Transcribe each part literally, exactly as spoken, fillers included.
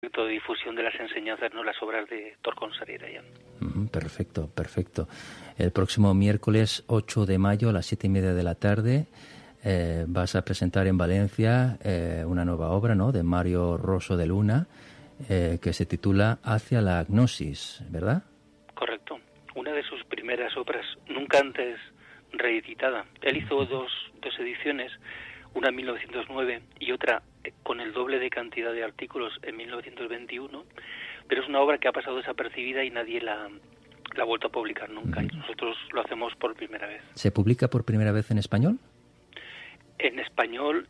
de difusión de las enseñanzas, no las obras de Torcon Sarirayan. Mm, perfecto, perfecto. El próximo miércoles ocho de mayo a las siete y media de la tarde eh, vas a presentar en Valencia eh, una nueva obra, ¿no?, de Mario Rosso de Luna, eh, que se titula Hacia la Gnosis, ¿verdad? Correcto. Una de sus primeras obras, nunca antes reeditada. Él hizo dos, dos ediciones, una en mil novecientos nueve y otra con el doble de cantidad de artículos en mil novecientos veintiuno, pero es una obra que ha pasado desapercibida y nadie la, la ha vuelto a publicar nunca. Y nosotros lo hacemos por primera vez. ¿Se publica por primera vez en español? En español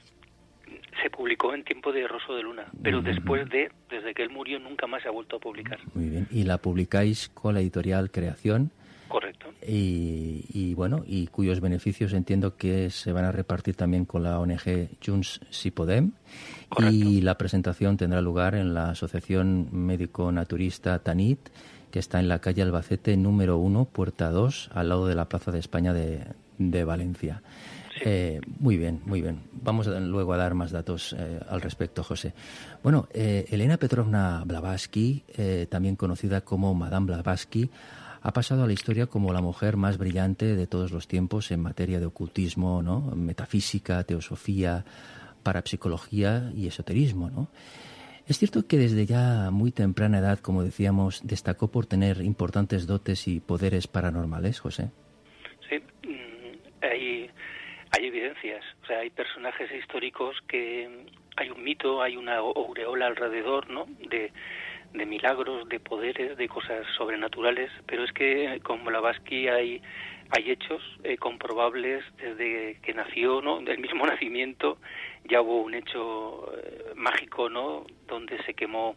se publicó en tiempo de Rosso de Luna, pero después de, desde que él murió, nunca más se ha vuelto a publicar. Muy bien. ¿Y la publicáis con la editorial Creación? Correcto. Y, y bueno, y cuyos beneficios entiendo que se van a repartir también con la O N G Junts Si Podem. Correcto. Y la presentación tendrá lugar en la Asociación Médico Naturista Tanit, que está en la calle Albacete número uno, puerta dos, al lado de la Plaza de España de, de Valencia. Sí. Eh, muy bien, muy bien. Vamos a, luego a dar más datos eh, al respecto, José. Bueno, eh, Elena Petrovna Blavatsky, eh, también conocida como Madame Blavatsky, ha pasado a la historia como la mujer más brillante de todos los tiempos en materia de ocultismo, ¿no?, metafísica, teosofía, parapsicología y esoterismo, ¿no? Es cierto que desde ya muy temprana edad, como decíamos, destacó por tener importantes dotes y poderes paranormales, José. Sí, hay, hay evidencias. O sea, hay personajes históricos que hay un mito, hay una aureola alrededor, ¿no?, de de milagros, de poderes, de cosas sobrenaturales, pero es que con Blavatsky hay hay hechos eh, comprobables desde que nació, ¿no?, del mismo nacimiento. Ya hubo un hecho eh, mágico, ¿no?, donde se quemó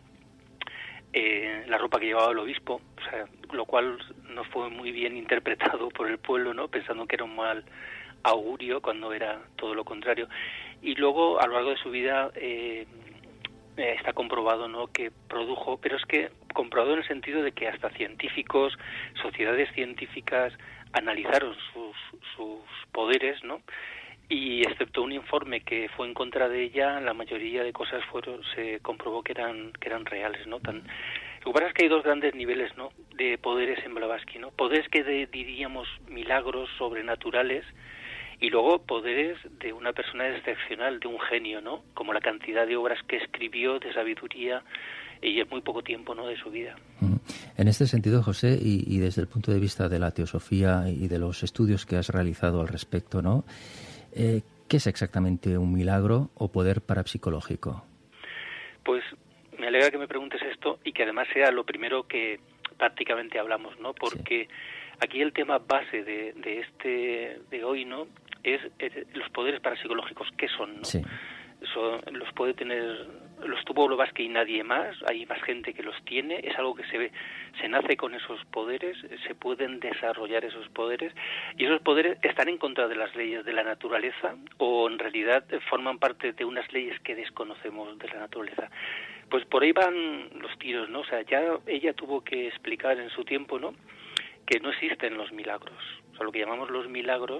eh, la ropa que llevaba el obispo, o sea, lo cual no fue muy bien interpretado por el pueblo, ¿no?, pensando que era un mal augurio cuando era todo lo contrario. Y luego, a lo largo de su vida, eh, Eh, está comprobado, ¿no?, que produjo, pero es que comprobado en el sentido de que hasta científicos, sociedades científicas analizaron sus, sus poderes, ¿no?, y excepto un informe que fue en contra de ella, la mayoría de cosas fueron, se comprobó que eran que eran reales, ¿no? Tan, lo que pasa es que hay dos grandes niveles, ¿no?, de poderes en Blavatsky, ¿no? Poderes que de, diríamos milagros sobrenaturales, y luego poderes de una persona excepcional, de un genio, ¿no?, como la cantidad de obras que escribió de sabiduría y en muy poco tiempo, ¿no?, de su vida. En este sentido, José, y, y desde el punto de vista de la teosofía y de los estudios que has realizado al respecto, ¿no?, eh, ¿qué es exactamente un milagro o poder parapsicológico? Pues me alegra que me preguntes esto y que además sea lo primero que prácticamente hablamos, ¿no?, porque sí, aquí el tema base de, de este de hoy, ¿no?, es eh, los poderes parapsicológicos. ¿Qué son, no? Sí. Eso los puede tener, los tuvo Blavatsky y nadie más, hay más gente que los tiene, es algo que se ve, se nace con esos poderes, se pueden desarrollar esos poderes, y esos poderes están en contra de las leyes de la naturaleza, o en realidad forman parte de unas leyes que desconocemos de la naturaleza. Pues por ahí van los tiros, ¿no? O sea, ya ella tuvo que explicar en su tiempo, ¿no?, que no existen los milagros. O sea, lo que llamamos los milagros,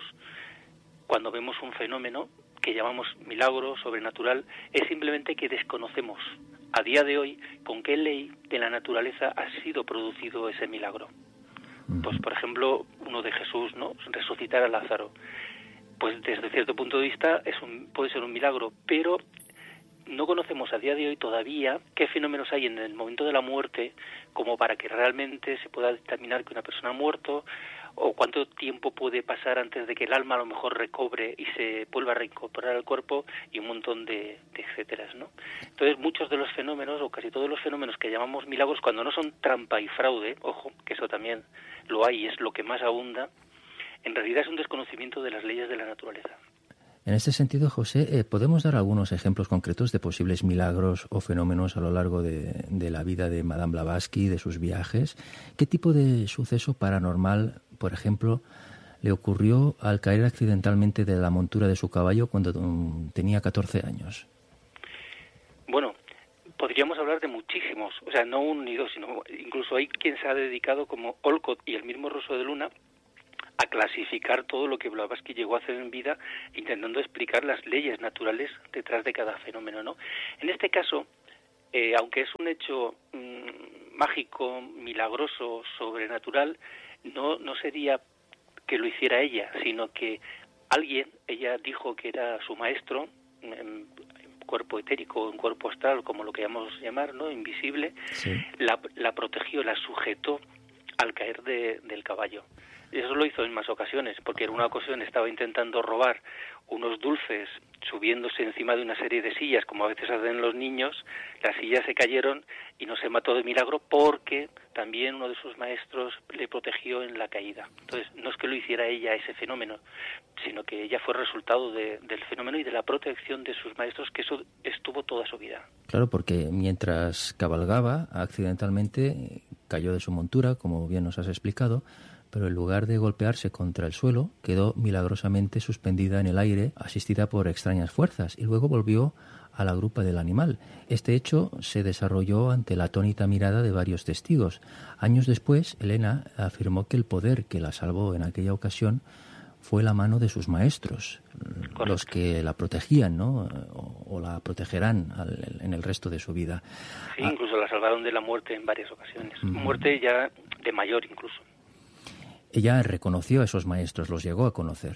cuando vemos un fenómeno que llamamos milagro sobrenatural, es simplemente que desconocemos a día de hoy con qué ley de la naturaleza ha sido producido ese milagro. Pues, por ejemplo, uno de Jesús, ¿no?, resucitar a Lázaro. Pues desde cierto punto de vista es un, puede ser un milagro, pero no conocemos a día de hoy todavía qué fenómenos hay en el momento de la muerte como para que realmente se pueda determinar que una persona ha muerto, o cuánto tiempo puede pasar antes de que el alma a lo mejor recobre y se vuelva a reincorporar al cuerpo, y un montón de, de etcéteras, ¿no? Entonces, muchos de los fenómenos, o casi todos los fenómenos que llamamos milagros, cuando no son trampa y fraude, ojo, que eso también lo hay y es lo que más abunda, en realidad es un desconocimiento de las leyes de la naturaleza. En este sentido, José, eh, ¿podemos dar algunos ejemplos concretos de posibles milagros o fenómenos a lo largo de, de la vida de Madame Blavatsky, de sus viajes? ¿Qué tipo de suceso paranormal, por ejemplo, le ocurrió al caer accidentalmente de la montura de su caballo cuando um, tenía catorce años? Bueno, podríamos hablar de muchísimos, o sea, no un ni dos, sino incluso hay quien se ha dedicado, como Olcott y el mismo Rosso de Luna, a clasificar todo lo que Blavatsky llegó a hacer en vida, intentando explicar las leyes naturales detrás de cada fenómeno, ¿no? En este caso, eh, aunque es un hecho mmm, mágico, milagroso, sobrenatural, no, no sería que lo hiciera ella, sino que alguien, ella dijo que era su maestro, en cuerpo etérico, en cuerpo astral, como lo queramos llamar, ¿no? Invisible, sí. la, la protegió, la sujetó al caer de, del caballo. Eso lo hizo en más ocasiones, porque en una ocasión estaba intentando robar unos dulces subiéndose encima de una serie de sillas, como a veces hacen los niños. Las sillas se cayeron y no se mató de milagro porque también uno de sus maestros le protegió en la caída. Entonces, no es que lo hiciera ella ese fenómeno, sino que ella fue resultado de, del fenómeno y de la protección de sus maestros, que eso estuvo toda su vida. Claro, porque mientras cabalgaba, accidentalmente cayó de su montura, como bien nos has explicado, pero en lugar de golpearse contra el suelo, quedó milagrosamente suspendida en el aire, asistida por extrañas fuerzas, y luego volvió a la grupa del animal. Este hecho se desarrolló ante la atónita mirada de varios testigos. Años después, Elena afirmó que el poder que la salvó en aquella ocasión fue la mano de sus maestros, Correcto. Los que la protegían, ¿no? O, o la protegerán al, en el resto de su vida. Sí, ah. incluso la salvaron de la muerte en varias ocasiones. Mm. Muerte ya de mayor incluso. Ella reconoció a esos maestros, los llegó a conocer.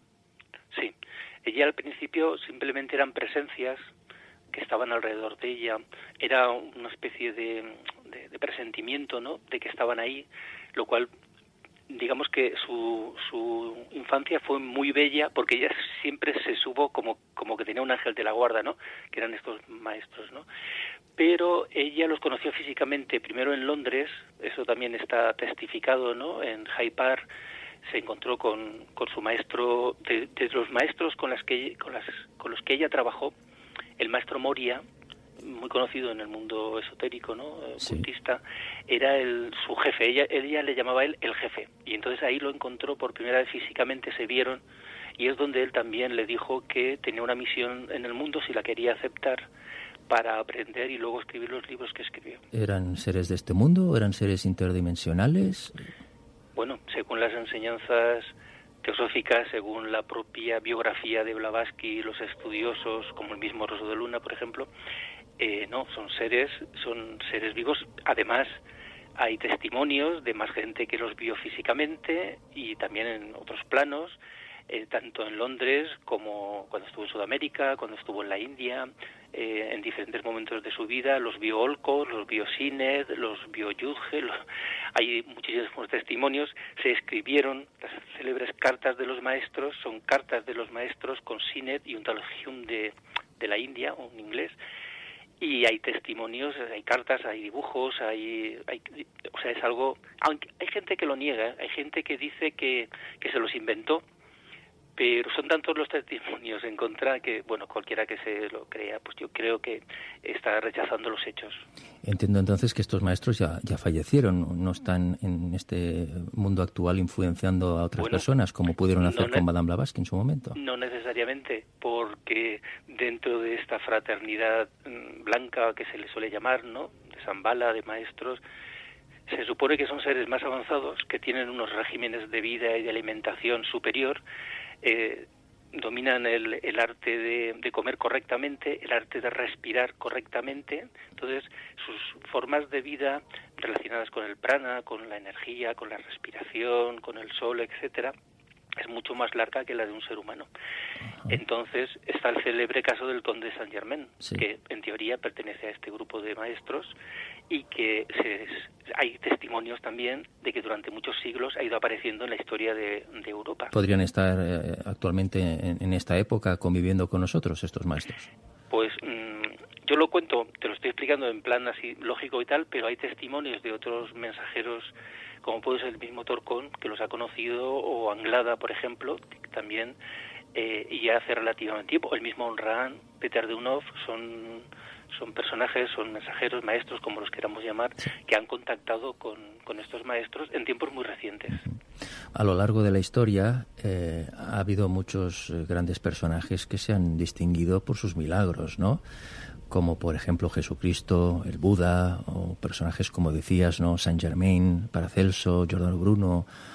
Sí, ella al principio simplemente eran presencias que estaban alrededor de ella, era una especie de, de, de presentimiento, ¿no?, de que estaban ahí, lo cual, digamos que su, su infancia fue muy bella, porque ella siempre se supo como, como que tenía un ángel de la guarda, ¿no?, que eran estos maestros, ¿no?, pero ella los conoció físicamente primero en Londres, eso también está testificado, ¿no?, en Hyde Park se encontró con, con su maestro, de, de los maestros con las que con las con los que ella trabajó, el maestro Moria, muy conocido en el mundo esotérico, ¿no?, sí. Cultista, era el, su jefe, ella, ella le llamaba a él el jefe, y entonces ahí lo encontró por primera vez físicamente, se vieron, y es donde él también le dijo que tenía una misión en el mundo si la quería aceptar, para aprender y luego escribir los libros que escribió. ¿Eran seres de este mundo? ¿Eran seres interdimensionales? Bueno, según las enseñanzas teosóficas, según la propia biografía de Blavatsky y los estudiosos, como el mismo Rosso de Luna, por ejemplo, eh, no, son seres, son seres vivos. Además, hay testimonios de más gente que los vio físicamente y también en otros planos, eh, tanto en Londres como cuando estuvo en Sudamérica, cuando estuvo en la India, eh, en diferentes momentos de su vida, los vio Olcott, los vio Sinned, los vio Yudge, los... hay muchísimos testimonios, se escribieron las célebres cartas de los maestros, son cartas de los maestros con Sinned y un tal Hume de, de la India, un inglés, y hay testimonios, hay cartas, hay dibujos, hay, hay o sea, es algo, aunque hay gente que lo niega, hay gente que dice que, que se los inventó, pero son tantos los testimonios en contra que, bueno, cualquiera que se lo crea, pues yo creo que está rechazando los hechos. Entiendo entonces que estos maestros ya, ya fallecieron, no están en este mundo actual influenciando a otras bueno, personas, como pudieron hacer no con Madame Blavatsky en su momento. No necesariamente, porque dentro de esta fraternidad blanca que se le suele llamar, ¿no?, de Shambhala, de maestros, se supone que son seres más avanzados, que tienen unos regímenes de vida y de alimentación superior, eh, dominan el, el arte de, de comer correctamente, el arte de respirar correctamente. Entonces, sus formas de vida relacionadas con el prana, con la energía, con la respiración, con el sol, etcétera, es mucho más larga que la de un ser humano. Ajá. Entonces está el célebre caso del conde de Saint-Germain, sí. que en teoría pertenece a este grupo de maestros y que se, hay testimonios también de que durante muchos siglos ha ido apareciendo en la historia de, de Europa. ¿Podrían estar eh, actualmente en, en esta época conviviendo con nosotros estos maestros? Pues mmm, yo lo cuento, te lo estoy explicando en plan así lógico y tal, pero hay testimonios de otros mensajeros, como puede ser el mismo Torcón, que los ha conocido, o Anglada, por ejemplo, que también, eh, y ya hace relativamente tiempo, el mismo Onran, Peter Deunoff, son, son personajes, son mensajeros, maestros, como los queramos llamar, que han contactado con, con estos maestros en tiempos muy recientes. A lo largo de la historia eh, ha habido muchos eh, grandes personajes que se han distinguido por sus milagros, ¿no?, como por ejemplo Jesucristo, el Buda, o personajes como decías, ¿no?, Saint Germain, Paracelso, Giordano Bruno,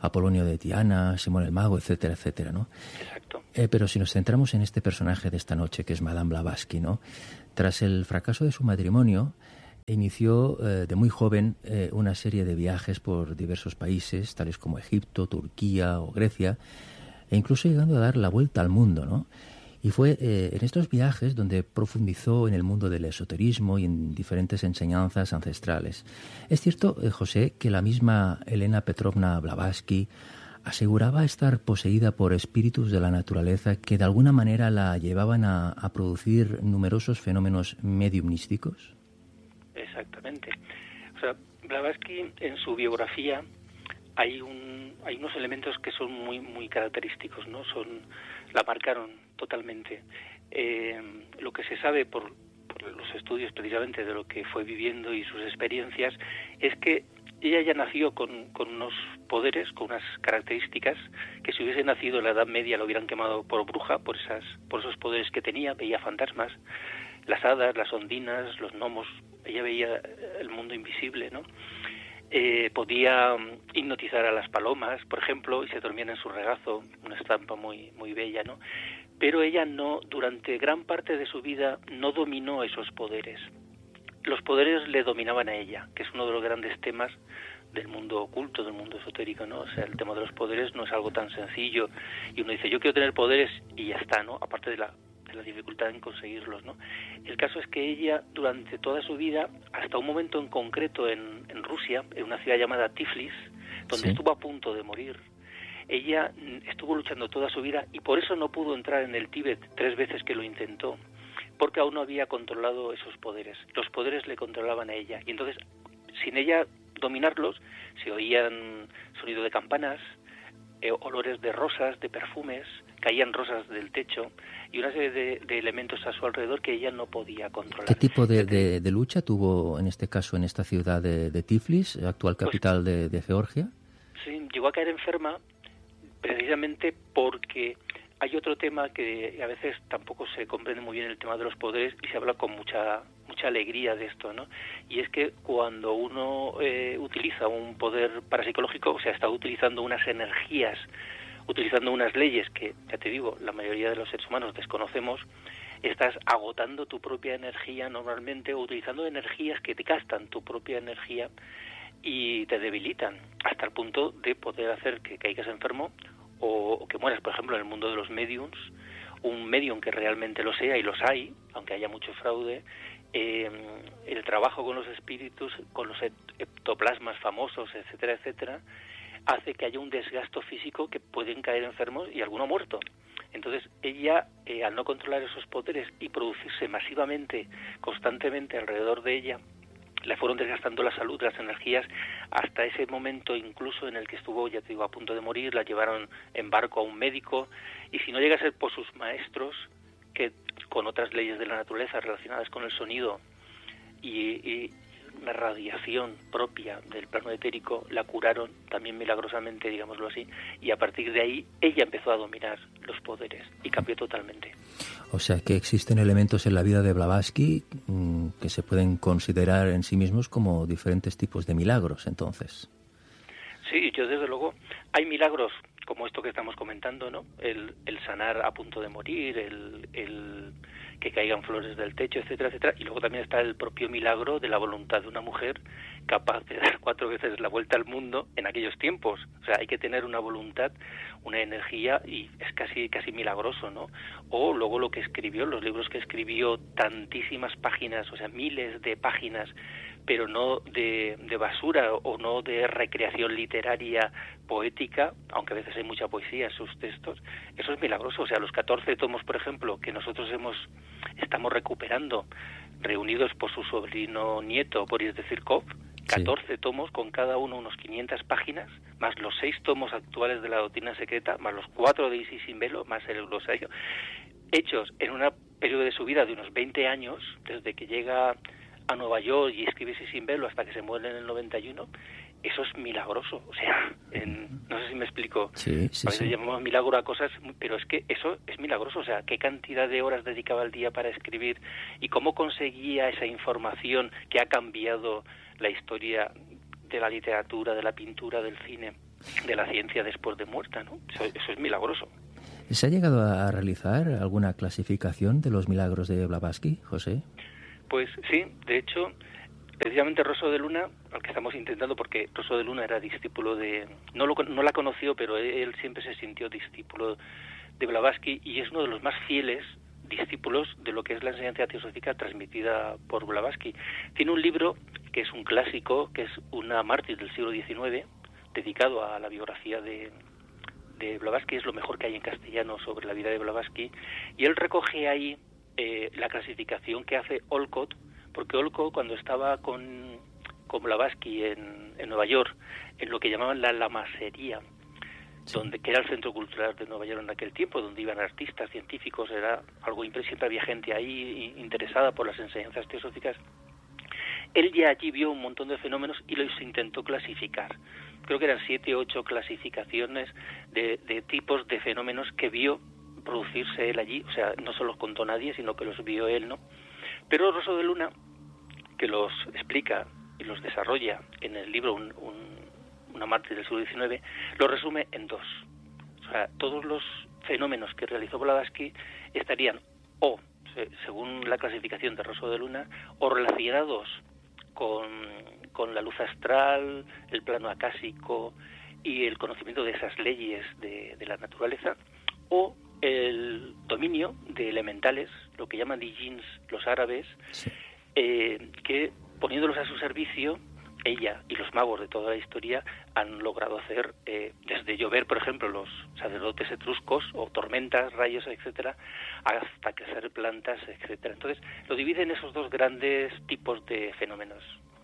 Apolonio de Tiana, Simón el Mago, etcétera, etcétera, ¿no? Exacto. Eh, pero si nos centramos en este personaje de esta noche, que es Madame Blavatsky, ¿no? Tras el fracaso de su matrimonio, inició eh, de muy joven eh, una serie de viajes por diversos países, tales como Egipto, Turquía o Grecia, e incluso llegando a dar la vuelta al mundo, ¿no? Y fue eh, en estos viajes donde profundizó en el mundo del esoterismo y en diferentes enseñanzas ancestrales. Es cierto, eh, José, que la misma Elena Petrovna Blavatsky aseguraba estar poseída por espíritus de la naturaleza que de alguna manera la llevaban a, a producir numerosos fenómenos mediumnísticos. Exactamente. O sea, Blavatsky, en su biografía hay un hay unos elementos que son muy muy característicos, ¿no? Son la marcaron totalmente. Eh, lo que se sabe por, por los estudios precisamente de lo que fue viviendo y sus experiencias es que ella ya nació con, con unos poderes, con unas características que si hubiese nacido en la Edad Media lo hubieran quemado por bruja, por esas por esos poderes que tenía. Veía fantasmas, las hadas, las ondinas, los gnomos. Ella veía el mundo invisible, ¿no? Eh, podía hipnotizar a las palomas, por ejemplo, y se dormían en su regazo, una estampa muy muy bella, ¿no? Pero ella no, durante gran parte de su vida, no dominó esos poderes. Los poderes le dominaban a ella, que es uno de los grandes temas del mundo oculto, del mundo esotérico, ¿no? O sea, el tema de los poderes no es algo tan sencillo, y uno dice, yo quiero tener poderes, y ya está, ¿no? Aparte de la la dificultad en conseguirlos, ¿no? El caso es que ella, durante toda su vida, hasta un momento en concreto en, en Rusia, en una ciudad llamada Tiflis, donde sí. estuvo a punto de morir, ella estuvo luchando toda su vida y por eso no pudo entrar en el Tíbet tres veces que lo intentó, porque aún no había controlado esos poderes. Los poderes le controlaban a ella, y entonces, sin ella dominarlos, se oían sonido de campanas, eh, olores de rosas, de perfumes, caían rosas del techo y una serie de, de elementos a su alrededor que ella no podía controlar. ¿Qué tipo de, de, de lucha tuvo en este caso en esta ciudad de, de Tiflis, actual capital pues, de, de Georgia? Sí, llegó a caer enferma precisamente porque hay otro tema que a veces tampoco se comprende muy bien, el tema de los poderes, y se habla con mucha mucha alegría de esto, ¿no? Y es que cuando uno eh, utiliza un poder parapsicológico, o sea, está utilizando unas energías, utilizando unas leyes que, ya te digo, la mayoría de los seres humanos desconocemos, estás agotando tu propia energía normalmente, o utilizando energías que te gastan tu propia energía y te debilitan, hasta el punto de poder hacer que caigas enfermo o, o que mueras. Por ejemplo, en el mundo de los mediums, un medium que realmente lo sea, y los hay, aunque haya mucho fraude, eh, el trabajo con los espíritus, con los ectoplasmas famosos, etcétera, etcétera, hace que haya un desgasto físico que pueden caer enfermos y alguno muerto. Entonces ella, eh, al no controlar esos poderes y producirse masivamente, constantemente alrededor de ella, le fueron desgastando la salud, las energías, hasta ese momento incluso en el que estuvo, ya te digo, a punto de morir. La llevaron en barco a un médico, y si no llega a ser por sus maestros, que con otras leyes de la naturaleza relacionadas con el sonido y, y la radiación propia del plano etérico, la curaron también milagrosamente, digámoslo así, y a partir de ahí ella empezó a dominar los poderes y cambió totalmente. O sea que existen elementos en la vida de Blavatsky mmm, que se pueden considerar en sí mismos como diferentes tipos de milagros, entonces. Sí, yo desde luego, hay milagros como esto que estamos comentando, ¿no? El, el sanar a punto de morir, el, el que caigan flores del techo, etcétera, etcétera. Y luego también está el propio milagro de la voluntad de una mujer capaz de dar cuatro veces la vuelta al mundo en aquellos tiempos. O sea, hay que tener una voluntad, una energía, y es casi casi milagroso, ¿no? O luego lo que escribió, los libros que escribió, tantísimas páginas, o sea, miles de páginas, pero no de, de basura o no de recreación literaria poética, aunque a veces hay mucha poesía en sus textos. Eso es milagroso. O sea, los catorce tomos, por ejemplo, que nosotros hemos estamos recuperando, reunidos por su sobrino nieto, Boris de Zirkov, catorce sí. tomos, con cada uno unos quinientas páginas, más los seis tomos actuales de la Doctrina Secreta, más los cuatro de Isis sin velo, más el glosario, hechos en un periodo de su vida de unos veinte años, desde que llega a Nueva York y escribe Isis sin velo hasta que se muere en el noventa y uno. Eso es milagroso. O sea, en, no sé si me explico. Sí, sí, a veces sí. llamamos milagro a cosas, pero es que eso es milagroso. O sea, qué cantidad de horas dedicaba al día para escribir y cómo conseguía esa información que ha cambiado la historia de la literatura, de la pintura, del cine. de la ciencia después de muerta, ¿no? Eso, eso es milagroso. ¿Se ha llegado a realizar alguna clasificación de los milagros de Blavatsky, José? Pues sí, de hecho, precisamente Rosso de Luna, al que estamos intentando, porque Rosso de Luna era discípulo de... No, lo, no la conoció, pero él siempre se sintió discípulo de Blavatsky y es uno de los más fieles discípulos de lo que es la enseñanza teosófica transmitida por Blavatsky. Tiene un libro que es un clásico, que es una mártir del siglo diecinueve, dedicado a la biografía de, de Blavatsky, es lo mejor que hay en castellano sobre la vida de Blavatsky, y él recoge ahí eh, la clasificación que hace Olcott, porque Olcott, cuando estaba con, con Blavatsky en, en Nueva York, en lo que llamaban la lamasería, sí, donde que era el centro cultural de Nueva York en aquel tiempo, donde iban artistas, científicos, era algo impresionante, había gente ahí interesada por las enseñanzas teosóficas. Él ya allí vio un montón de fenómenos y los intentó clasificar. Creo que eran siete o ocho clasificaciones de, de tipos de fenómenos que vio producirse él allí. O sea, no se los contó nadie, sino que los vio él, ¿no? Pero Rosso de Luna, que los explica y los desarrolla en el libro un, un, Una mártir del siglo diecinueve, lo resume en dos. O sea, todos los fenómenos que realizó Blavatsky estarían o, según la clasificación de Rosso de Luna, o relacionados con, con la luz astral, el plano acásico y el conocimiento de esas leyes de, de la naturaleza, o el dominio de elementales, lo que llaman dijins los árabes, sí, eh, que poniéndolos a su servicio, ella y los magos de toda la historia han logrado hacer, eh, desde llover, por ejemplo, los sacerdotes etruscos, o tormentas, rayos, etcétera, hasta crecer plantas, etcétera. Entonces, lo divide en esos dos grandes tipos de fenómenos.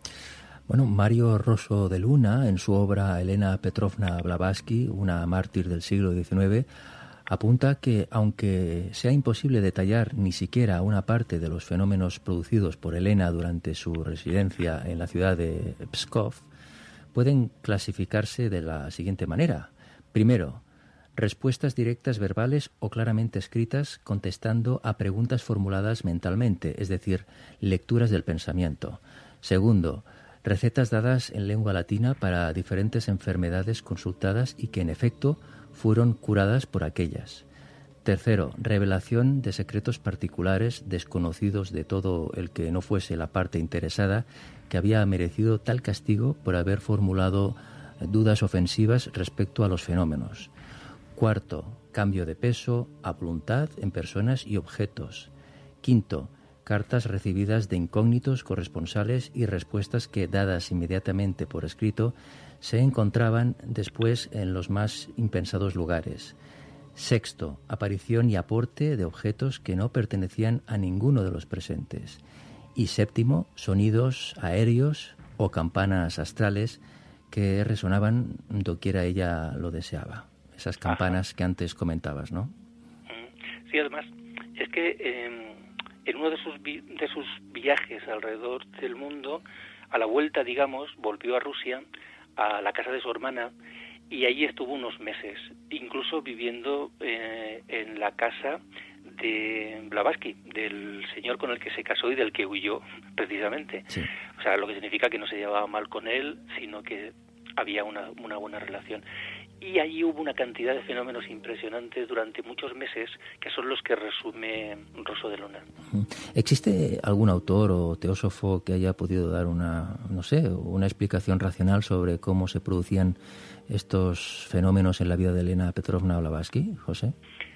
Bueno, Mario Rosso de Luna, en su obra Elena Petrovna Blavatsky, una mártir del siglo diecinueve, apunta que, aunque sea imposible detallar ni siquiera una parte de los fenómenos producidos por Elena durante su residencia en la ciudad de Pskov, pueden clasificarse de la siguiente manera. Primero, respuestas directas verbales o claramente escritas contestando a preguntas formuladas mentalmente, es decir, lecturas del pensamiento. Segundo, recetas dadas en lengua latina para diferentes enfermedades consultadas y que, en efecto, fueron curadas por aquellas. Tercero, revelación de secretos particulares desconocidos de todo el que no fuese la parte interesada, que había merecido tal castigo por haber formulado dudas ofensivas respecto a los fenómenos. Cuarto, cambio de peso a voluntad en personas y objetos. Quinto, cartas recibidas de incógnitos corresponsales y respuestas que, dadas inmediatamente por escrito, se encontraban después en los más impensados lugares. Sexto, aparición y aporte de objetos que no pertenecían a ninguno de los presentes. Y séptimo, sonidos aéreos o campanas astrales que resonaban doquiera ella lo deseaba. Esas campanas Ajá. que antes comentabas, ¿no? Sí, además, es que eh, en uno de sus, vi- de sus viajes alrededor del mundo, a la vuelta, digamos, volvió a Rusia, a la casa de su hermana, y allí estuvo unos meses, incluso viviendo eh, en la casa de Blavatsky, del señor con el que se casó y del que huyó, precisamente. Sí. O sea, lo que significa que no se llevaba mal con él, sino que había una, una buena relación. Y allí hubo una cantidad de fenómenos impresionantes durante muchos meses, que son los que resume Rosso de Luna. ¿Existe algún autor o teósofo que haya podido dar una, no sé, una explicación racional sobre cómo se producían estos fenómenos en la vida de Elena Petrovna Blavatsky, José?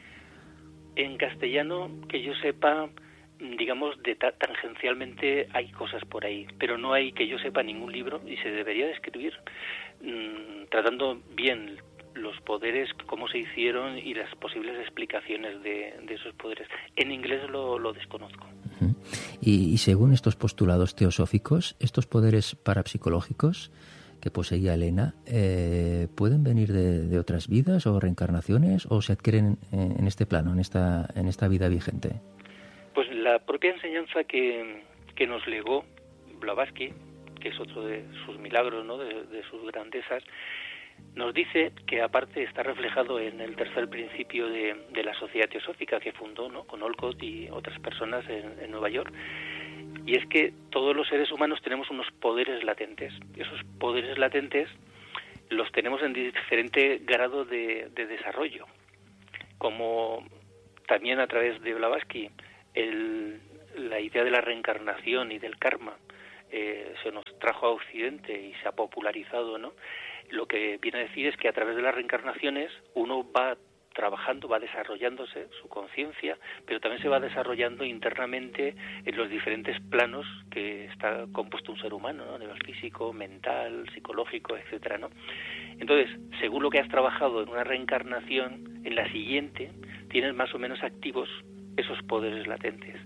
En castellano, que yo sepa, digamos, de ta- tangencialmente hay cosas por ahí, pero no hay, que yo sepa, ningún libro, y se debería de escribir mmm, tratando bien los poderes, cómo se hicieron y las posibles explicaciones de, de esos poderes. En inglés lo, lo desconozco. Uh-huh. Y, y según estos postulados teosóficos, estos poderes parapsicológicos que poseía Elena, eh, ¿pueden venir de, de otras vidas o reencarnaciones o se adquieren en, en este plano, en esta, en esta vida vigente? Pues la propia enseñanza que, que nos legó Blavatsky, que es otro de sus milagros, ¿no?, de, de sus grandezas, nos dice que aparte está reflejado en el tercer principio de, de la Sociedad Teosófica que fundó, ¿no?, con Olcott y otras personas en, en Nueva York, y es que todos los seres humanos tenemos unos poderes latentes. Esos poderes latentes los tenemos en diferente grado de, de desarrollo. Como también a través de Blavatsky, el, la idea de la reencarnación y del karma eh, se nos trajo a Occidente y se ha popularizado, ¿no? Lo que viene a decir es que a través de las reencarnaciones uno va trabajando, va desarrollándose su conciencia, pero también se va desarrollando internamente en los diferentes planos que está compuesto un ser humano, ¿no? A nivel físico, mental, psicológico, etcétera, ¿no? Entonces, según lo que has trabajado en una reencarnación, en la siguiente tienes más o menos activos esos poderes latentes.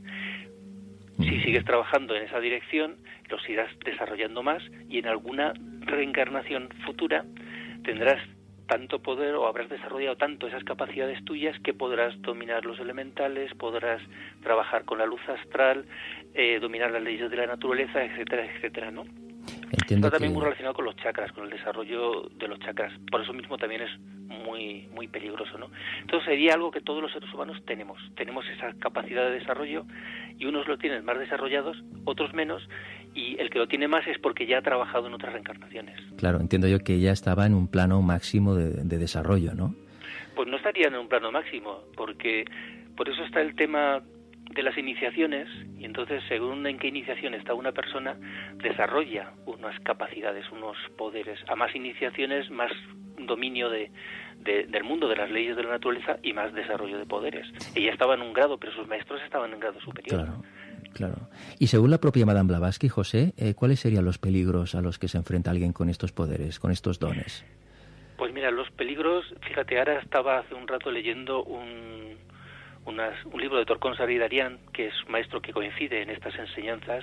Si sigues trabajando en esa dirección, los irás desarrollando más y en alguna reencarnación futura tendrás tanto poder o habrás desarrollado tanto esas capacidades tuyas que podrás dominar los elementales, podrás trabajar con la luz astral, eh, dominar las leyes de la naturaleza, etcétera, etcétera, ¿no? Entiendo Está también que... muy relacionado con los chakras, con el desarrollo de los chakras. Por eso mismo también es muy muy peligroso, ¿no? Entonces sería algo que todos los seres humanos tenemos. Tenemos esa capacidad de desarrollo y unos lo tienen más desarrollados, otros menos, y el que lo tiene más es porque ya ha trabajado en otras reencarnaciones. Claro, entiendo yo que ya estaba en un plano máximo de, de desarrollo, ¿no? Pues no estaría en un plano máximo, porque por eso está el tema de las iniciaciones, y entonces según en qué iniciación está una persona, desarrolla unas capacidades, unos poderes. A más iniciaciones, más dominio de, de, del mundo, de las leyes de la naturaleza y más desarrollo de poderes. Ella estaba en un grado, pero sus maestros estaban en grado superior. Claro, claro. Y según la propia Madame Blavatsky, José, eh, ¿cuáles serían los peligros a los que se enfrenta alguien con estos poderes, con estos dones? Pues mira, los peligros, fíjate, ahora estaba hace un rato leyendo un... Unas, un libro de Torcón Saridarian, que es un maestro que coincide en estas enseñanzas.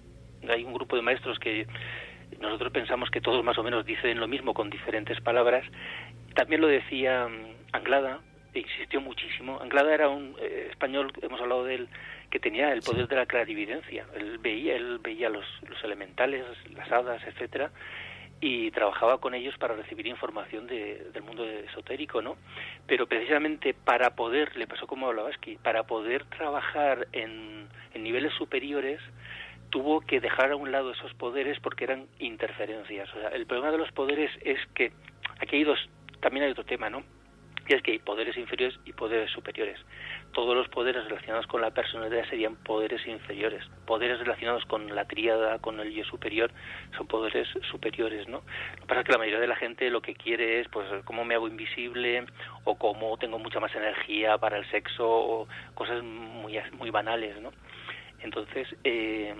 Hay un grupo de maestros que nosotros pensamos que todos más o menos dicen lo mismo con diferentes palabras. También lo decía Anglada, e insistió muchísimo. Anglada era un eh, español, hemos hablado de él, que tenía el poder de la clarividencia. Él veía, él veía los, los elementales, las hadas, etcétera, y trabajaba con ellos para recibir información de, del mundo esotérico, ¿no? Pero precisamente para poder, le pasó como a Blavatsky, para poder trabajar en, en niveles superiores, tuvo que dejar a un lado esos poderes porque eran interferencias. O sea, el problema de los poderes es que, aquí hay dos, también hay otro tema, ¿no? Y es que hay poderes inferiores y poderes superiores. Todos los poderes relacionados con la personalidad serían poderes inferiores. Poderes relacionados con la tríada, con el yo superior, son poderes superiores, ¿no? Lo que pasa es que la mayoría de la gente lo que quiere es, pues, cómo me hago invisible, o cómo tengo mucha más energía para el sexo, o cosas muy, muy banales, ¿no? Entonces, eh,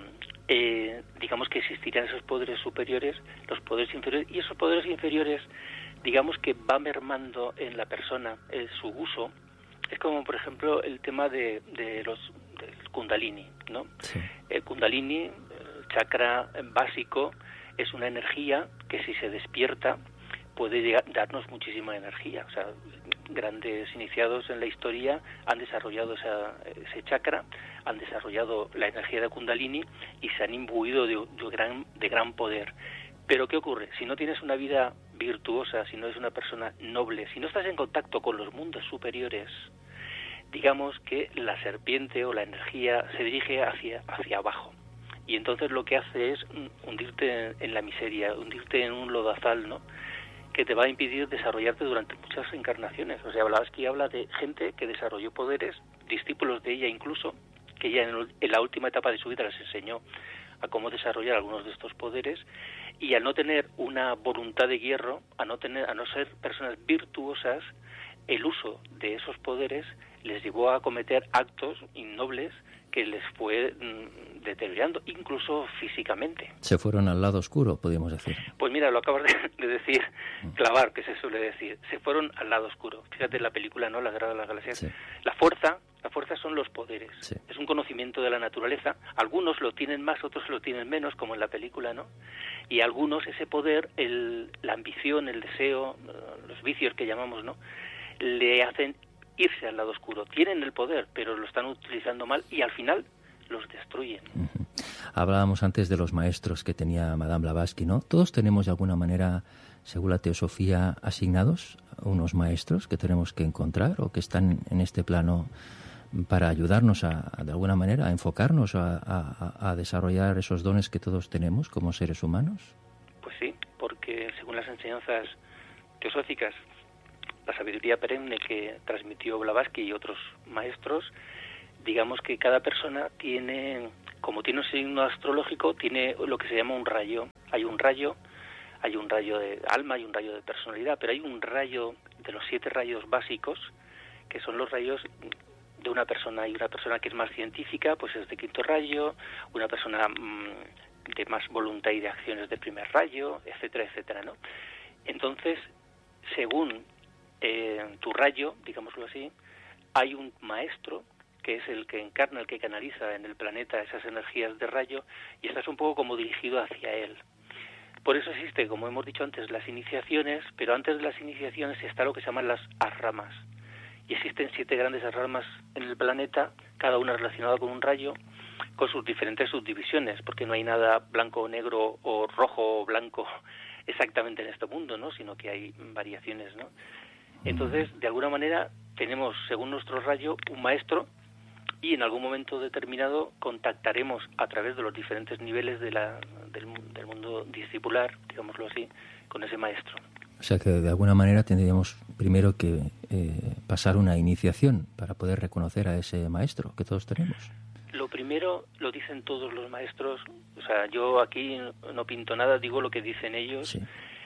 eh, digamos que existirían esos poderes superiores, los poderes inferiores, y esos poderes inferiores, digamos que va mermando en la persona eh, su uso. Es como, por ejemplo, el tema de, de los del Kundalini, ¿no? Sí. El Kundalini, el chakra básico, es una energía que si se despierta puede llegar, darnos muchísima energía. O sea, grandes iniciados en la historia han desarrollado esa, ese chakra, han desarrollado la energía de Kundalini y se han imbuido de, de, gran, de gran poder. Pero ¿qué ocurre? Si no tienes una vida virtuosa, si no eres una persona noble, si no estás en contacto con los mundos superiores, digamos que la serpiente o la energía se dirige hacia, hacia abajo. Y entonces lo que hace es hundirte en la miseria, hundirte en un lodazal, ¿no?, que te va a impedir desarrollarte durante muchas encarnaciones. O sea, Blavatsky habla de gente que desarrolló poderes, discípulos de ella incluso, que ella en, en la última etapa de su vida les enseñó a cómo desarrollar algunos de estos poderes, y al no tener una voluntad de hierro, a no tener, a no ser personas virtuosas, el uso de esos poderes les llevó a cometer actos innobles que les fue mm, deteriorando, incluso físicamente. Se fueron al lado oscuro, podríamos decir. Pues mira, lo acabas de, de decir, clavar, que se suele decir. Se fueron al lado oscuro. Fíjate en la película, ¿no?, La Guerra de las Galaxias. Sí. La fuerza, la fuerza son los poderes. Sí. Es un conocimiento de la naturaleza. Algunos lo tienen más, otros lo tienen menos, como en la película, ¿no? Y algunos, ese poder, el, la ambición, el deseo, los vicios que llamamos, ¿no?, le hacen irse al lado oscuro. Tienen el poder, pero lo están utilizando mal y al final los destruyen. Uh-huh. Hablábamos antes de los maestros que tenía Madame Blavatsky, ¿no? Todos tenemos de alguna manera, según la teosofía, asignados unos maestros que tenemos que encontrar o que están en este plano para ayudarnos a, a de alguna manera, a enfocarnos, a, a, a desarrollar esos dones que todos tenemos como seres humanos. Pues sí, porque según las enseñanzas teosóficas, la sabiduría perenne que transmitió Blavatsky y otros maestros, digamos que cada persona tiene, como tiene un signo astrológico, tiene lo que se llama un rayo. Hay un rayo, hay un rayo de alma, hay un rayo de personalidad, pero hay un rayo de los siete rayos básicos, que son los rayos de una persona. Hay una persona que es más científica, pues es de quinto rayo, una persona mmm, de más voluntad y de acciones de primer rayo, etcétera, etcétera, ¿no? Entonces, según eh, tu rayo, digámoslo así, hay un maestro que es el que encarna, el que canaliza en el planeta esas energías de rayo, y estás un poco como dirigido hacia él. Por eso existe, como hemos dicho antes, las iniciaciones, pero antes de las iniciaciones está lo que se llaman las arramas. Y existen siete grandes arramas en el planeta, cada una relacionada con un rayo, con sus diferentes subdivisiones, porque no hay nada blanco o negro o rojo o blanco exactamente en este mundo, ¿no? Sino que hay variaciones, ¿no? Entonces, de alguna manera, tenemos, según nuestro rayo, un maestro, y en algún momento determinado contactaremos a través de los diferentes niveles de la, del, del mundo discipular, digámoslo así, con ese maestro. O sea que de alguna manera tendríamos primero que eh, pasar una iniciación para poder reconocer a ese maestro que todos tenemos. Lo primero lo dicen todos los maestros, o sea, yo aquí no pinto nada, digo lo que dicen ellos. Sí.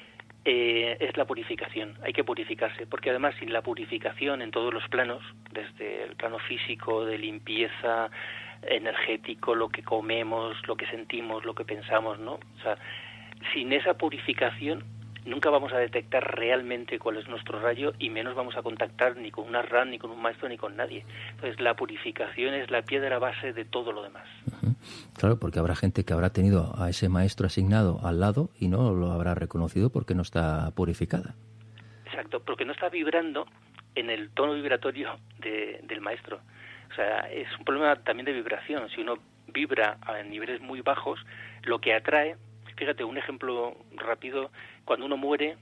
Eh, es la purificación, hay que purificarse, porque además sin la purificación en todos los planos, desde el plano físico, de limpieza, energético, lo que comemos, lo que sentimos, lo que pensamos, ¿no? O sea, sin esa purificación nunca vamos a detectar realmente cuál es nuestro rayo, y menos vamos a contactar ni con una R A M, ni con un maestro, ni con nadie. Entonces la purificación es la piedra base de todo lo demás. Uh-huh. Claro, porque habrá gente que habrá tenido a ese maestro asignado al lado y no lo habrá reconocido porque no está purificada. Exacto, porque no está vibrando en el tono vibratorio de, del maestro. O sea, es un problema también de vibración. Si uno vibra a niveles muy bajos, lo que atrae, fíjate, un ejemplo rápido, cuando uno muere,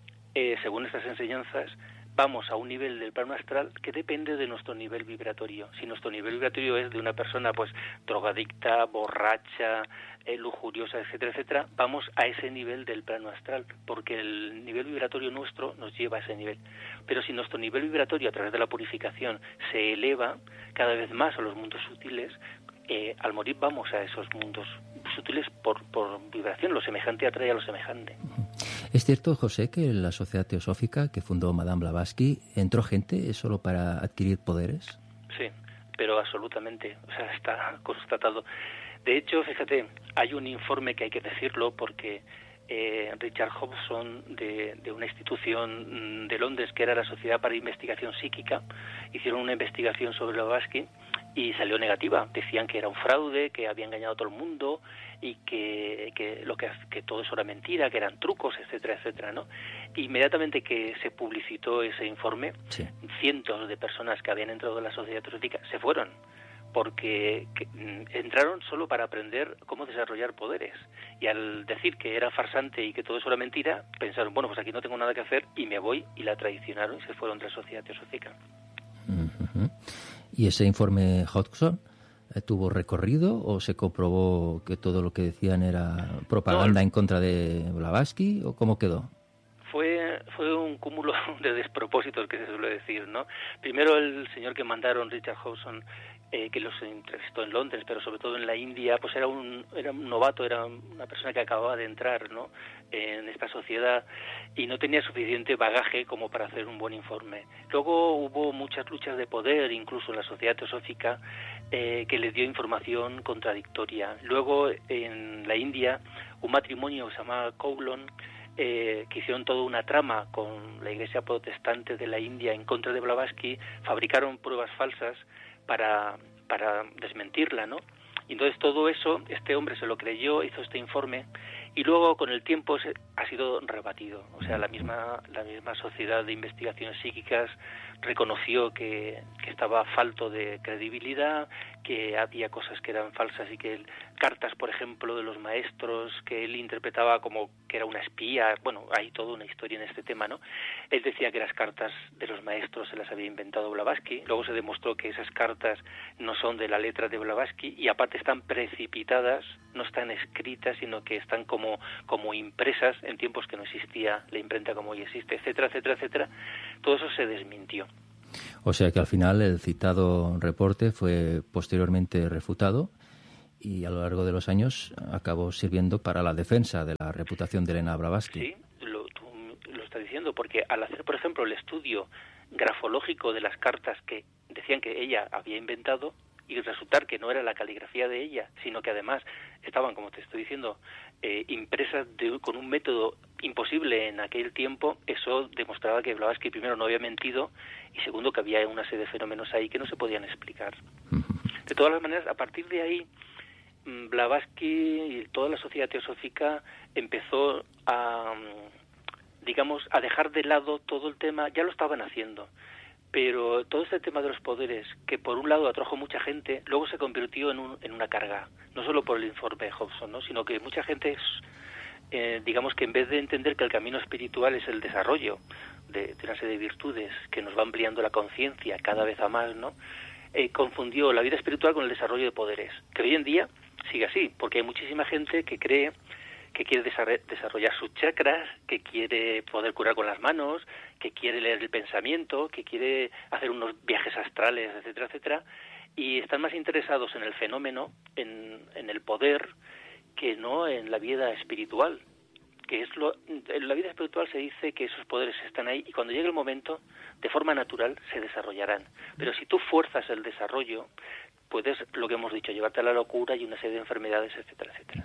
eh, según estas enseñanzas, vamos a un nivel del plano astral que depende de nuestro nivel vibratorio. Si nuestro nivel vibratorio es de una persona pues drogadicta, borracha, eh, lujuriosa, etcétera, etcétera, vamos a ese nivel del plano astral, porque el nivel vibratorio nuestro nos lleva a ese nivel. Pero si nuestro nivel vibratorio a través de la purificación se eleva cada vez más a los mundos sutiles, eh, al morir vamos a esos mundos sutiles por, por vibración. Lo semejante atrae a lo semejante. ¿Es cierto, José, que en la Sociedad Teosófica que fundó Madame Blavatsky entró gente solo para adquirir poderes? Sí, pero absolutamente. O sea, está constatado. De hecho, fíjate, hay un informe que hay que decirlo porque eh, Richard Hobson, de, de una institución de Londres que era la Sociedad para Investigación Psíquica, hicieron una investigación sobre Blavatsky y salió negativa. Decían que era un fraude, que había engañado a todo el mundo y que, que lo que, que todo eso era mentira, que eran trucos, etcétera, etcétera, ¿no? Inmediatamente que se publicitó ese informe, sí, cientos de personas que habían entrado en la Sociedad Teosófica se fueron, porque que, entraron solo para aprender cómo desarrollar poderes. Y al decir que era farsante y que todo eso era mentira, pensaron, bueno, pues aquí no tengo nada que hacer y me voy, y la traicionaron y se fueron de la Sociedad Teosófica. Uh-huh. ¿Y ese informe Hodgson tuvo recorrido o se comprobó que todo lo que decían era propaganda no, en contra de Blavatsky, o cómo quedó? Fue fue un cúmulo de despropósitos, que se suele decir, ¿no? Primero el señor que mandaron, Richard Hobson, eh, que los entrevistó en Londres, pero sobre todo en la India, pues era un era un novato, era una persona que acababa de entrar, ¿no?, en esta sociedad, y no tenía suficiente bagaje como para hacer un buen informe. Luego hubo muchas luchas de poder, incluso en la Sociedad Teosófica, eh, que les dio información contradictoria. Luego en la India, un matrimonio que se llamaba Kowloon, Eh, que hicieron toda una trama con la Iglesia protestante de la India en contra de Blavatsky, fabricaron pruebas falsas para para desmentirla, ¿no? Y entonces todo eso, este hombre se lo creyó, hizo este informe, y luego con el tiempo se, ha sido rebatido. O sea, la misma la misma Sociedad de Investigaciones Psíquicas reconoció que, que estaba falto de credibilidad, que había cosas que eran falsas y que cartas, por ejemplo, de los maestros que él interpretaba como que era una espía. Bueno, hay toda una historia en este tema, ¿no? Él decía que las cartas de los maestros se las había inventado Blavatsky. Luego se demostró que esas cartas no son de la letra de Blavatsky y aparte están precipitadas, no están escritas, sino que están como, como impresas en tiempos que no existía la imprenta como hoy existe, etcétera, etcétera, etcétera. Todo eso se desmintió. O sea que al final el citado reporte fue posteriormente refutado y a lo largo de los años acabó sirviendo para la defensa de la reputación de Elena Blavatsky. Sí, lo, tú lo estás diciendo, porque al hacer, por ejemplo, el estudio grafológico de las cartas que decían que ella había inventado y resultar que no era la caligrafía de ella, sino que además estaban, como te estoy diciendo, eh, impresas de, con un método imposible en aquel tiempo, eso demostraba que Blavatsky primero no había mentido y segundo que había una serie de fenómenos ahí que no se podían explicar. De todas las maneras, a partir de ahí, Blavatsky y toda la sociedad teosófica empezó a, digamos, a dejar de lado todo el tema. Ya lo estaban haciendo, pero todo este tema de los poderes, que por un lado atrajo mucha gente, luego se convirtió en, un, en una carga, no solo por el informe de Hobson, ¿no? Sino que mucha gente, eh, digamos que en vez de entender que el camino espiritual es el desarrollo de, de una serie de virtudes que nos va ampliando la conciencia cada vez a más, ¿no? Eh, confundió la vida espiritual con el desarrollo de poderes, que hoy en día sigue así, porque hay muchísima gente que cree que quiere desarrollar sus chakras, que quiere poder curar con las manos, que quiere leer el pensamiento, que quiere hacer unos viajes astrales, etcétera, etcétera, y están más interesados en el fenómeno, en, en el poder, que no en la vida espiritual. Que es lo, en la vida espiritual se dice que esos poderes están ahí y cuando llegue el momento, de forma natural, se desarrollarán. Pero si tú fuerzas el desarrollo, puedes, lo que hemos dicho, llevarte a la locura y una serie de enfermedades, etcétera, etcétera.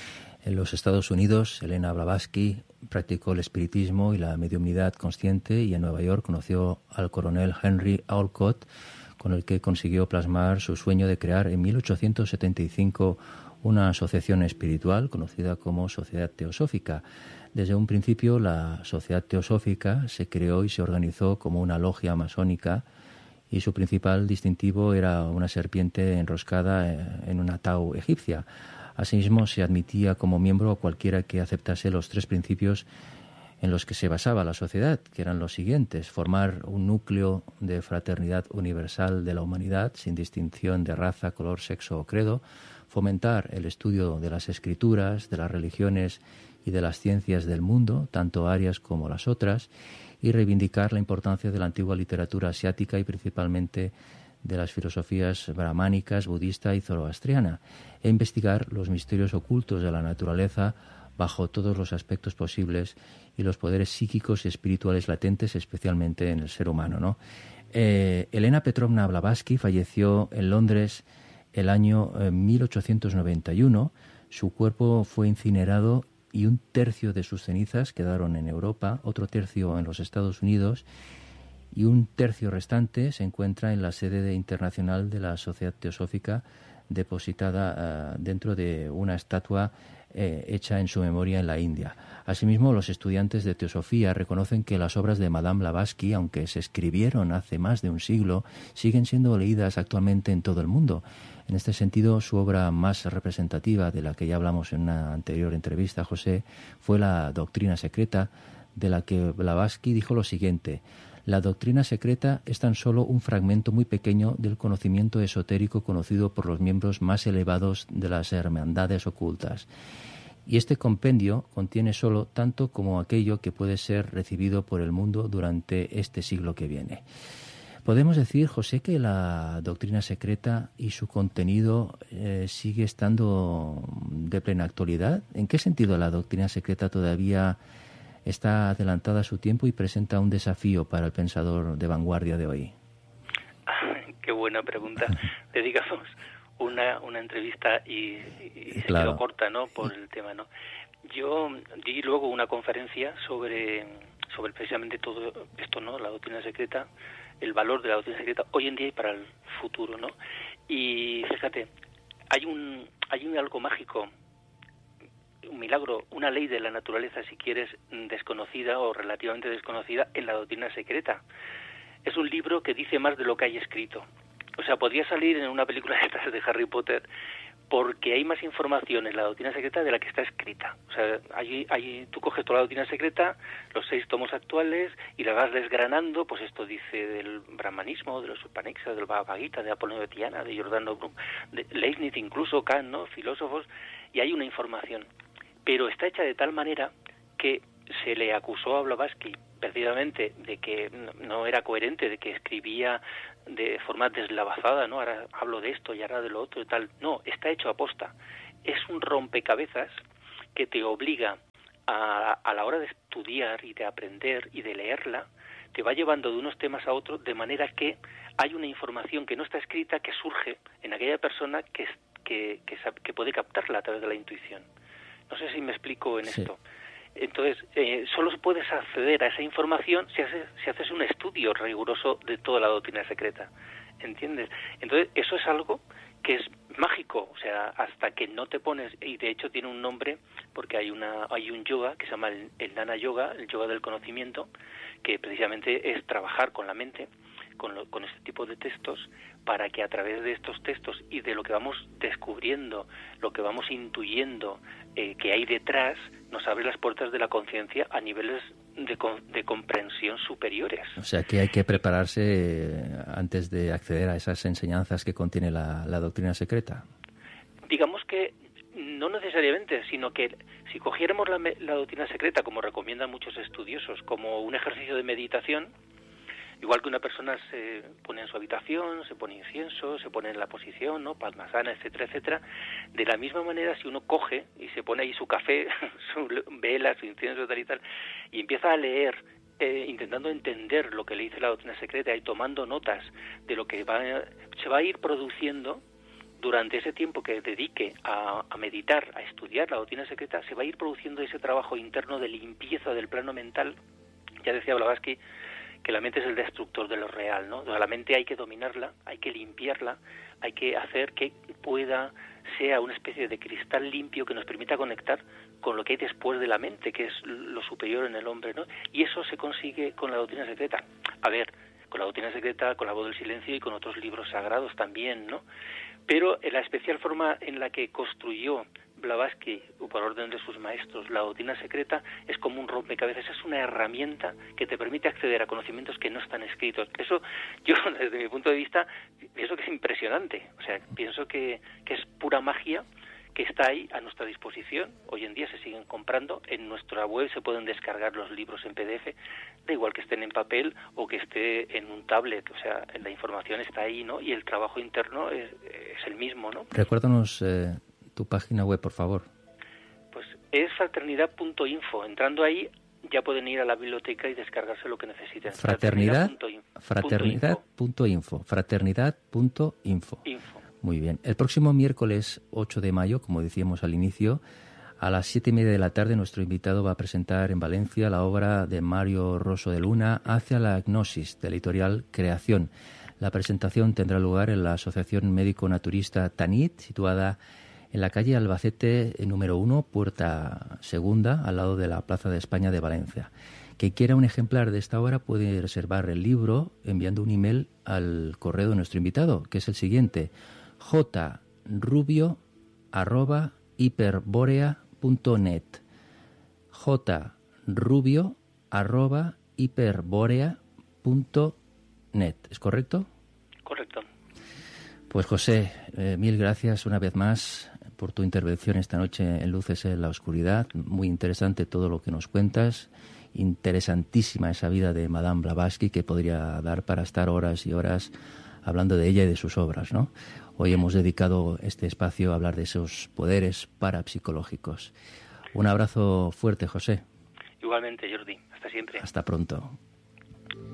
En los Estados Unidos, Elena Blavatsky practicó el espiritismo y la mediumnidad consciente y en Nueva York conoció al coronel Henry Olcott, con el que consiguió plasmar su sueño de crear en mil ochocientos setenta y cinco una asociación espiritual conocida como Sociedad Teosófica. Desde un principio, la Sociedad Teosófica se creó y se organizó como una logia masónica y su principal distintivo era una serpiente enroscada en una tau egipcia. Asimismo, se admitía como miembro a cualquiera que aceptase los tres principios en los que se basaba la sociedad, que eran los siguientes: formar un núcleo de fraternidad universal de la humanidad, sin distinción de raza, color, sexo o credo; fomentar el estudio de las escrituras, de las religiones y de las ciencias del mundo, tanto arias como las otras; y reivindicar la importancia de la antigua literatura asiática y principalmente de las filosofías brahmánicas, budista y zoroastriana, e investigar los misterios ocultos de la naturaleza bajo todos los aspectos posibles y los poderes psíquicos y espirituales latentes, especialmente en el ser humano, ¿no? Eh, Elena Petrovna Blavatsky falleció en Londres el año eh, mil ochocientos noventa y uno. Su cuerpo fue incinerado y un tercio de sus cenizas quedaron en Europa, otro tercio en los Estados Unidos y un tercio restante se encuentra en la sede internacional de la Sociedad Teosófica, depositada uh, dentro de una estatua eh, hecha en su memoria en la India. Asimismo, los estudiantes de teosofía reconocen que las obras de Madame Blavatsky, aunque se escribieron hace más de un siglo, siguen siendo leídas actualmente en todo el mundo. En este sentido, su obra más representativa, de la que ya hablamos en una anterior entrevista, José, fue La Doctrina Secreta, de la que Blavatsky dijo lo siguiente: la doctrina secreta es tan solo un fragmento muy pequeño del conocimiento esotérico conocido por los miembros más elevados de las hermandades ocultas. Y este compendio contiene solo tanto como aquello que puede ser recibido por el mundo durante este siglo que viene. ¿Podemos decir, José, que la doctrina secreta y su contenido eh, sigue estando de plena actualidad? ¿En qué sentido la doctrina secreta todavía está adelantada a su tiempo y presenta un desafío para el pensador de vanguardia de hoy? Qué buena pregunta. Dedicamos una, una entrevista y, y se claro. quedó corta, ¿no? Por el tema, ¿no? Yo di luego una conferencia sobre, sobre precisamente todo esto, ¿no? La doctrina secreta, el valor de la doctrina secreta hoy en día y para el futuro, ¿no? Y fíjate, hay un, hay un algo mágico, un milagro, una ley de la naturaleza, si quieres, desconocida o relativamente desconocida en la doctrina secreta. Es un libro que dice más de lo que hay escrito. O sea, podría salir en una película de estas de Harry Potter, porque hay más información en la doctrina secreta de la que está escrita. O sea, hay, hay, tú coges toda la doctrina secreta, los seis tomos actuales, y la vas desgranando, pues esto dice del brahmanismo, de los Upanishads, del Bhagavad Gita, de Apolonio de Tiana, de Giordano Bruno, de Leibniz, incluso Kant, ¿no?, filósofos, y hay una información. Pero está hecha de tal manera que se le acusó a Blavatsky precisamente de que no era coherente, de que escribía de forma deslavazada, ¿no? Ahora hablo de esto y ahora de lo otro y tal. No, está hecho a posta. Es un rompecabezas que te obliga a, a la hora de estudiar y de aprender y de leerla, te va llevando de unos temas a otros, de manera que hay una información que no está escrita que surge en aquella persona que, que, que, que puede captarla a través de la intuición. No sé si me explico en sí. esto. Entonces, eh, solo puedes acceder a esa información si haces, si haces un estudio riguroso de toda la doctrina secreta, ¿entiendes? Entonces, eso es algo que es mágico, o sea, hasta que no te pones, y de hecho tiene un nombre, porque hay una hay un yoga que se llama el, el Jnana Yoga, el yoga del conocimiento, que precisamente es trabajar con la mente, con, lo, con este tipo de textos, para que a través de estos textos y de lo que vamos descubriendo, lo que vamos intuyendo eh, que hay detrás, nos abre las puertas de la conciencia a niveles de, de comprensión superiores. O sea que hay que prepararse antes de acceder a esas enseñanzas que contiene la, la doctrina secreta. Digamos que no necesariamente, sino que si cogiéramos la, la doctrina secreta, como recomiendan muchos estudiosos, como un ejercicio de meditación, igual que una persona se pone en su habitación, se pone incienso, se pone en la posición, ¿no?, Padmasana, etcétera, etcétera. De la misma manera, si uno coge y se pone ahí su café, su vela, su incienso, tal y tal, y empieza a leer, eh, intentando entender lo que le dice la doctrina secreta y tomando notas de lo que va, se va a ir produciendo durante ese tiempo que dedique a, a meditar, a estudiar la doctrina secreta, se va a ir produciendo ese trabajo interno de limpieza del plano mental. Ya decía Blavatsky que la mente es el destructor de lo real, ¿no? La mente hay que dominarla, hay que limpiarla, hay que hacer que pueda, sea una especie de cristal limpio que nos permita conectar con lo que hay después de la mente, que es lo superior en el hombre, ¿no? Y eso se consigue con la doctrina secreta. A ver, con la doctrina secreta, con la voz del silencio y con otros libros sagrados también, ¿no? Pero en la especial forma en la que construyó Blavatsky, por orden de sus maestros, la doctrina secreta, es como un rompecabezas, es una herramienta que te permite acceder a conocimientos que no están escritos. Eso, yo desde mi punto de vista, pienso que es impresionante, o sea, pienso que, que es pura magia que está ahí a nuestra disposición. Hoy en día se siguen comprando, en nuestra web se pueden descargar los libros en P D F, da igual que estén en papel o que esté en un tablet, o sea, la información está ahí, ¿no? Y el trabajo interno es, es el mismo, ¿no? Recuérdanos eh, tu página web, por favor. Pues es fraternidad punto info. Entrando ahí ya pueden ir a la biblioteca y descargarse lo que necesiten. Fraternidad fraternidad punto info. Fraternidad punto info. Info. Muy bien. El próximo miércoles ocho de mayo, como decíamos al inicio, a las siete y media de la tarde, nuestro invitado va a presentar en Valencia la obra de Mario Rosso de Luna, Hacia la Gnosis, de la editorial Creación. La presentación tendrá lugar en la Asociación Médico Naturista Tanit, situada en la calle Albacete número uno, puerta segunda, al lado de la Plaza de España de Valencia. Quien quiera un ejemplar de esta obra puede reservar el libro enviando un email al correo de nuestro invitado, que es el siguiente: jrubio arroba hiperborea punto net. jrubio arroba hiperborea punto net. ¿Es correcto? Correcto. Pues José, eh, mil gracias una vez más por tu intervención esta noche en Luces en la Oscuridad. Muy interesante todo lo que nos cuentas. Interesantísima esa vida de Madame Blavatsky, que podría dar para estar horas y horas hablando de ella y de sus obras, ¿no? Hoy hemos dedicado este espacio a hablar de esos poderes parapsicológicos. Un abrazo fuerte, José. Igualmente, Jordi. Hasta siempre. Hasta pronto.